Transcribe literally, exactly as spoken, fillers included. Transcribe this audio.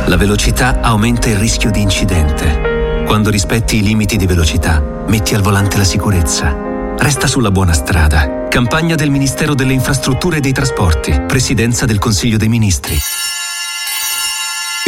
La velocità aumenta il rischio di incidente. Quando rispetti i limiti di velocità, metti al volante la sicurezza. Resta sulla buona strada. Campagna del Ministero delle Infrastrutture e dei Trasporti. Presidenza del Consiglio dei Ministri.